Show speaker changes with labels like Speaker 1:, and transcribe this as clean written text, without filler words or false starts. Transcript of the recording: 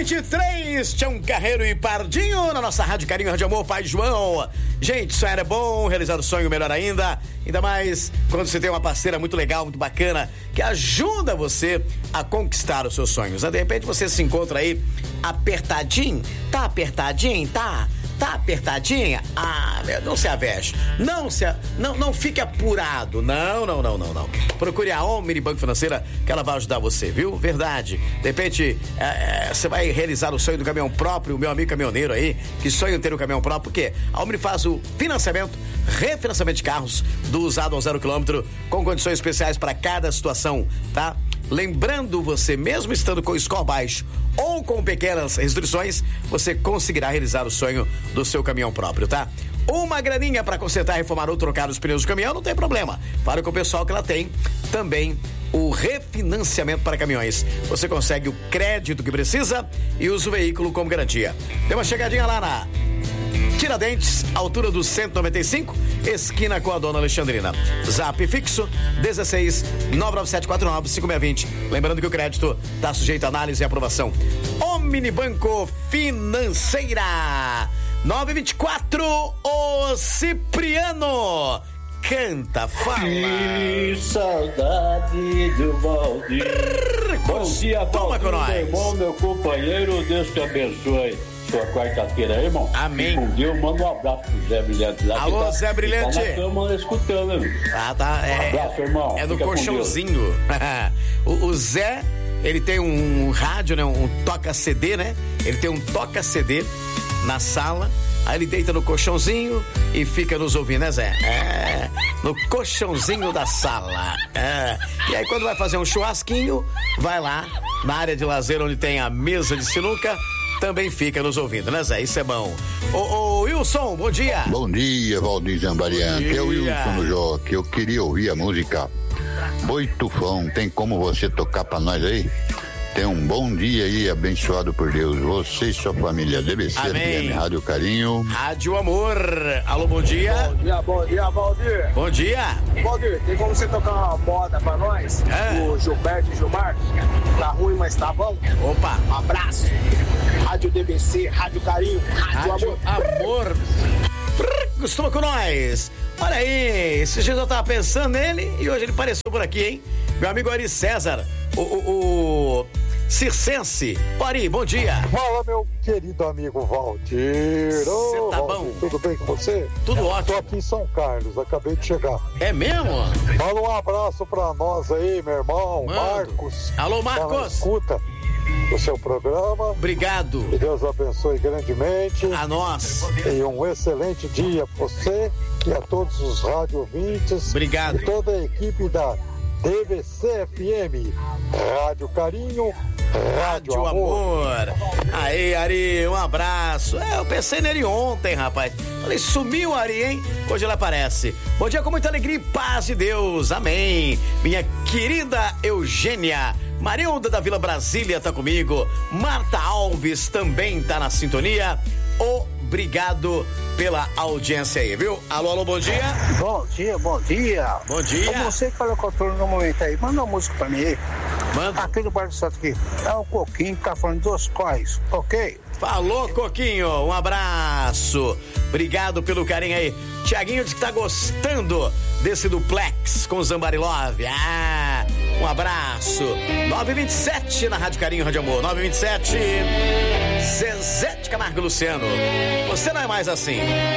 Speaker 1: 9h23, Tião Carreiro e Pardinho na nossa Rádio Carinho, Rádio Amor, Pai João. Gente, sonhar é bom, realizar o sonho melhor ainda. Ainda mais quando você tem uma parceira muito legal, muito bacana, que ajuda você a conquistar os seus sonhos. De repente você se encontra aí apertadinho, tá apertadinho, tá apertadinha? Não se avexe. Não fique apurado. Não. Procure a Omni Banco Financeira, que ela vai ajudar você, viu? Verdade. De repente, você vai realizar o sonho do caminhão próprio, o meu amigo caminhoneiro aí, que sonha em ter um caminhão próprio, porque a Omni faz o financiamento, refinanciamento de carros do usado ao 0 km, com condições especiais para cada situação, tá? Lembrando, você mesmo estando com o score baixo ou com pequenas restrições, você conseguirá realizar o sonho do seu caminhão próprio, tá? Uma graninha para consertar, reformar ou trocar os pneus do caminhão, não tem problema. Fale com o pessoal que ela tem também o refinanciamento para caminhões. Você consegue o crédito que precisa e usa o veículo como garantia. Dê uma chegadinha lá na Tiradentes, altura do 195, esquina com a Dona Alexandrina. Zap fixo 16 99749 5620. Lembrando que o crédito está sujeito a análise e aprovação. Omni Banco Financeira 924, o Cipriano canta, fala.
Speaker 2: Que saudade do Valdir. Bom dia, Valdir, meu irmão, meu companheiro, Deus te abençoe. Sua quarta-feira, irmão.
Speaker 1: Amém.
Speaker 2: Um dia eu mando um abraço pro Zé Brilhante lá.
Speaker 1: Alô, Zé Brilhante.
Speaker 2: Tá na cama escutando, amigo.
Speaker 1: Tá.
Speaker 2: Um abraço, irmão.
Speaker 1: É no colchãozinho. O Zé, ele tem um rádio, né? Um toca-CD, né? Ele tem um toca-CD na sala. Aí ele deita no colchãozinho e fica nos ouvindo, né, Zé? No colchãozinho da sala. E aí quando vai fazer um churrasquinho, vai lá na área de lazer onde tem a mesa de sinuca, também fica nos ouvindo, né, Zé? Isso é bom. Ô, Wilson, bom dia.
Speaker 3: Bom dia, Valdir Zambariante. É o Wilson do Joque. Eu queria ouvir a música Boi Tufão. Tem como você tocar pra nós aí? Tenha um bom dia aí, abençoado por Deus. Você e sua família. DBC, FM, Rádio Carinho.
Speaker 1: Rádio Amor. Alô, bom dia.
Speaker 4: Bom dia, Valdir.
Speaker 1: Bom dia.
Speaker 4: Valdir, tem como você tocar uma moda pra nós? O Gilberto e Gilmar. Tá ruim, mas tá bom.
Speaker 1: Opa.
Speaker 4: Um abraço. Rádio DBC, Rádio Carinho, Rádio
Speaker 1: Amor. Costuma com nós. Olha aí, esse dia eu tava pensando nele e hoje ele apareceu por aqui, hein? Meu amigo Ari César, o circense. Ari, bom dia.
Speaker 5: Fala, meu querido amigo Valdir.
Speaker 1: Você tá
Speaker 5: Valdir,
Speaker 1: bom?
Speaker 5: Tudo bem com você?
Speaker 1: Tudo ótimo.
Speaker 5: Tô aqui em São Carlos, acabei de chegar.
Speaker 1: É mesmo?
Speaker 5: Manda um abraço pra nós aí, meu irmão,
Speaker 1: Mando.
Speaker 5: Marcos.
Speaker 1: Alô, Marcos.
Speaker 5: Escuta o seu programa.
Speaker 1: Obrigado.
Speaker 5: Que Deus abençoe grandemente.
Speaker 1: A nós.
Speaker 5: E um excelente dia pra você e a todos os rádio ouvintes.
Speaker 1: Obrigado.
Speaker 5: E toda a equipe da DBC FM, Rádio Carinho, Rádio Amor.
Speaker 1: Aí, Ari, um abraço. Eu pensei nele ontem, rapaz. Falei, sumiu, Ari, hein? Hoje ele aparece. Bom dia com muita alegria e paz de Deus. Amém. Minha querida Eugênia Marilda da Vila Brasília tá comigo. Marta Alves também tá na sintonia. Obrigado pela audiência aí, viu? Alô, bom dia.
Speaker 6: Bom dia.
Speaker 1: Bom dia.
Speaker 6: Como você que fala controle no momento aí, manda uma música pra mim aí.
Speaker 1: Manda.
Speaker 6: Aqui do Bar do Santo aqui. É o Coquinho que tá falando dos corres, ok?
Speaker 1: Falou, Coquinho. Um abraço. Obrigado pelo carinho aí. Tiaguinho diz que tá gostando desse duplex com Zambari Love. Um abraço. 9h27 na Rádio Carinho, Rádio Amor. 9h27. Zezé de Camargo Luciano. Você não é mais assim.